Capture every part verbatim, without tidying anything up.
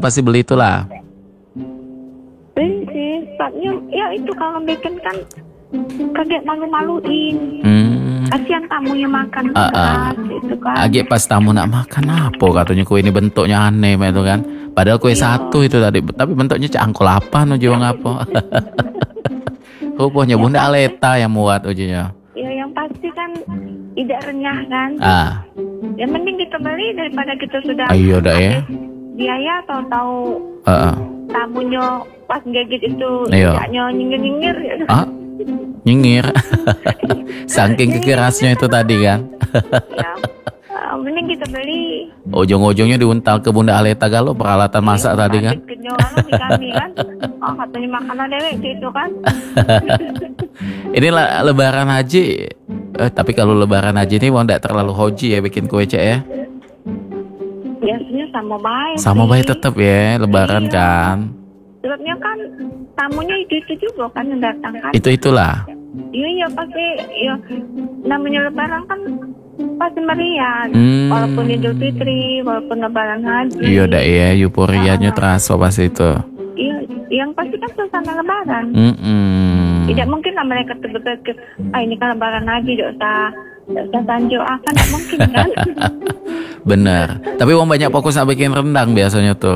pasti beli itulah. Beli sih, sebabnya ya itu kalau bikin kan kaget malu-maluin. Hmm. Kasihan tamunya makan Ah, ah. beras gitu kan. Agak pas tamu nak makan apa katanya kue ini bentuknya aneh itu kan. Padahal kue Iya. satu itu tadi, tapi bentuknya cangkul apa ujian apa. Rupanya Bunda Aleta yang muat ujinya. Ya yang pasti kan tidak renyah kan. Ah, Ya mending kita beli daripada kita sudah ayo dah ya. habis biaya atau tahu Ah, ah. tamunya pas gigit itu Iya. tidaknya nyengir-nyengir ya. Ah, nyengir. Saking kekerasnya itu tadi kan. Ya. Ah, mending kita beli. Ujung-ujungnya diuntal ke Bunda Aleta galau peralatan masak Iya, tadi kan. habis kenyolan di kami kan. Oh katanya makanan dewek gitu kan. Inilah lebaran haji. Eh, tapi kalau lebaran haji ini mau tidak terlalu hoji ya bikin kue cek ya. Biasanya sama baik. Sama sih. baik tetap ya lebaran Iya. kan. Sebabnya kan tamunya itu itu juga kan yang datang kan. Itu itulah. Iya iya pasti ya namanya lebaran kan pasti meriah. Hmm. Walaupun Idul Fitri, walaupun lebaran haji. Iya dah ya euforianya terasa pas itu. Iya, yang pasti kan suasana lebaran. Mm-mm. Tidak mungkin lah mereka terbetul ah ini kan lebaran haji, tidak usah tidak usah sanjo ah kan tidak mungkin kan. Bener. Tapi mau banyak fokus nak bikin rendang biasanya tuh.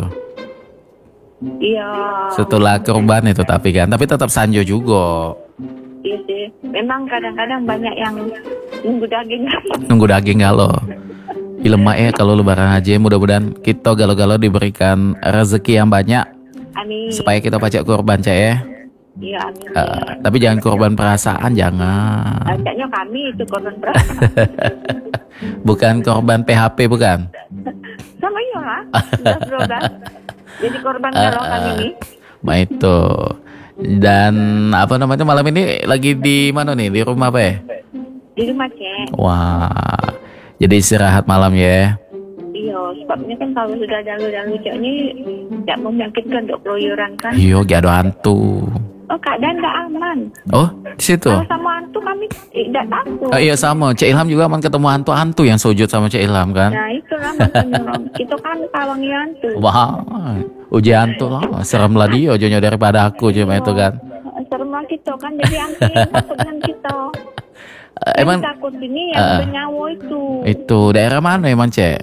Iya. Setelah kurban itu tapi kan, tapi tetap sanjo juga. Iya sih. Memang kadang-kadang banyak yang nunggu daging. Nunggu daging galau. Ih, lemak ya kalau lebaran haji. Mudah-mudahan kita galau-galau diberikan rezeki yang banyak Amin. supaya kita pajak kurban cek ya. Iya amin. Eh, tapi jangan korban perasaan, jangan. Ajaknya kami itu korban perasaan. Bukan korban P H P bukan. Sama iya lah. Sudah berobat. Jadi korban galau kami ini. Ma itu. Dan apa namanya malam ini lagi di mana nih? Di rumah apa ya? Di rumah cek. Wah. Jadi istirahat malam ya. Iya, sebabnya kan kalau sudah dalu-dalu cek ini tidak memungkinkan untuk keluyuran kan. Iya, gak ada hantu. Oh, keadaan tidak aman. Oh, di situ. Kalau sama hantu kami tidak takut. Oh iya sama, Cik Ilham juga aman ketemu hantu-hantu yang sujud sama Cik Ilham kan. Nah, itulah makanya itu kan kawangi hantu. Wah, uji hantu lah, serem lah dia ujungnya daripada aku cuma itu kan. Serem lah kita kan, jadi hantu yang takut dengan kita. Eh, Yang Emang takut ini yang eh, bernyawa itu. itu daerah mana emang Cek?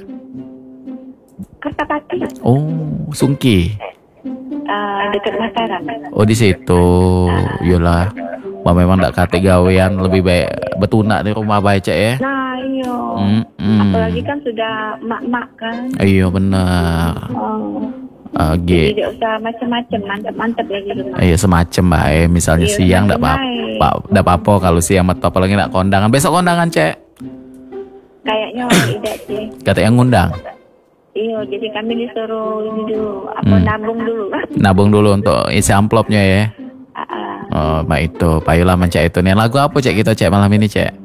Kertapati. Oh, Sungki. Eh, dekat Mataram. Oh di situ, yolah. Wah memang tak kate gawean lebih baik betunak di rumah baik Cek ya. Nah, iya. Mm-mm. Apalagi kan sudah mak-mak kan. Iya benar. Oh. Oke. Tidak usah macam-macam, mantap-mantap lagi rumah. Iya semacam baik. Misalnya Iya, siang tak apa, baik. apa, tak apa kalau siang atau apalagi nak kondangan. Besok kondangan Cek. Kayaknya tidak sih. Kata yang ngundang. Iya, jadi kami disuruh ini dulu, apa Hmm. nabung dulu. Nabung dulu untuk isi amplopnya ya. Ah, ah. Oh, baik itu. Payulah mencek itu. Nih lagu apa Cek kita Cek malam ini Cek?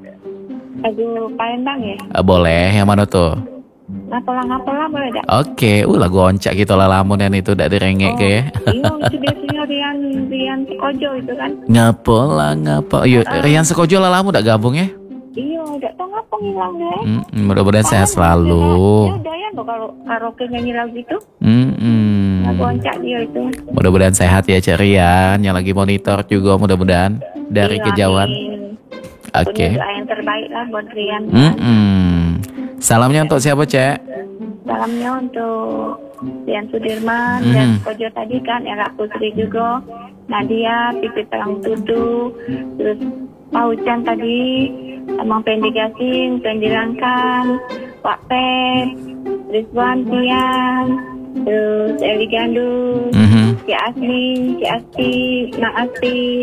Aduh, Palembang ya. Eh, boleh. Yang mana tuh? Ngapola-ngapola boleh tak? Oke, uh lagu oncak kita lah lamun yang itu udah direngek ke ya. Iya, itu biasanya Rian Rian Sekojo itu kan. Ngapola ngapa? Iya, Rian Sekojo lah lamu udah gabung ya. Iya, tidak tahu ngapa ngilang deh. Hmm, mudah-mudahan sehat Ya selalu. udah ya loh kalau karaoke nyanyi lagu itu. Hmm, hmm. Lagu oncak dia itu. Mudah-mudahan sehat ya Cek Rian yang lagi monitor juga mudah-mudahan dari Iya, kejauhan. amin. Oke. Punya doa yang terbaik lah buat Rian. Hmm, hmm. Salamnya untuk siapa Cek? Salamnya untuk Rian Sudirman Mhm. dan Kojo tadi kan, Era Putri juga, Nadia, Pipi Terang Tutu, terus Pak Hujan tadi, Amang Pendi Gasing, Pendi Rangkan, Pak Pet, Rizwan Tian, terus Eli Gandus, Mhm. Cik Asmin, Cik Asti, Mak Astin,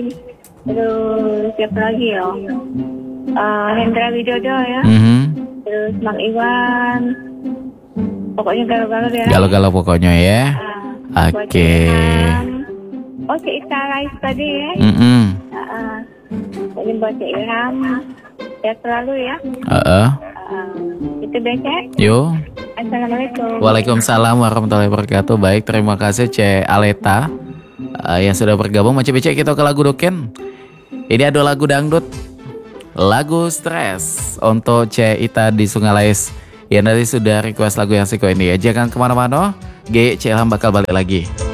terus siapa lagi ya? Uh, Hendra Widodo ya, Mhm. terus Mang Iwan, pokoknya galau-galau ya. Galau-galau pokoknya ya. Ah, Oke. buat Cik Ilham. Oh, Cik Ista Rais tadi ya. Mm-mm. Uh, ini buat Cik Ilham. Ya selalu ya. Heeh. Uh, itu becek. Yo. Assalamualaikum. Waalaikumsalam warahmatullahi wabarakatuh. Baik, terima kasih Cek Aleta uh, yang sudah bergabung. Macam becek kita ke lagu doken. Ini ada lagu dangdut, lagu stres untuk Cek Ita di Sungai Lais Ya nanti sudah request lagu yang siko ini ya. Jangan kemana-mana. G C Ilham bakal balik lagi.